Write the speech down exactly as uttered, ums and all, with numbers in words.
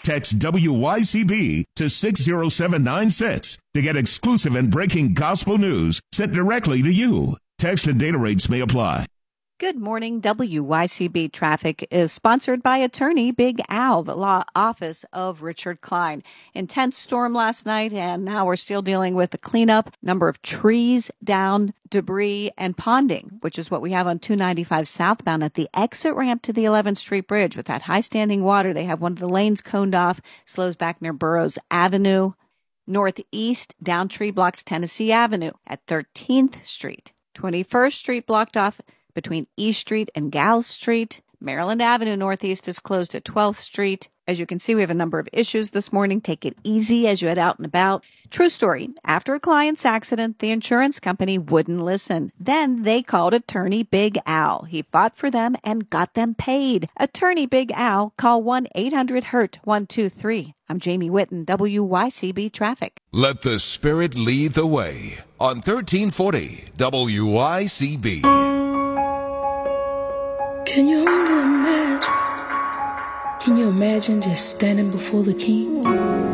Text W Y C B to six zero seven nine six to get exclusive and breaking gospel news sent directly to you. Text and data rates may apply. Good morning. W Y C B Traffic is sponsored by attorney Big Al, the law office of Richard Klein. Intense storm last night, and now we're still dealing with the cleanup, number of trees down, debris, and ponding, which is what we have on two ninety-five southbound at the exit ramp to the eleventh Street Bridge. With that high standing water, they have one of the lanes coned off, slows back near Burroughs Avenue. Northeast, down tree blocks Tennessee Avenue at thirteenth Street. twenty-first Street blocked off between East Street and Gals Street. Maryland Avenue Northeast is closed at twelfth Street. As you can see, we have a number of issues this morning. Take it easy as you head out and about. True story. After a client's accident, the insurance company wouldn't listen. Then they called attorney Big Al. He fought for them and got them paid. Attorney Big Al, call one eight hundred hurt one two three. I'm Jamie Whitten, W Y C B Traffic. Let the Spirit lead the way on thirteen forty W Y C B. Can you only imagine? Can you imagine just standing before the king?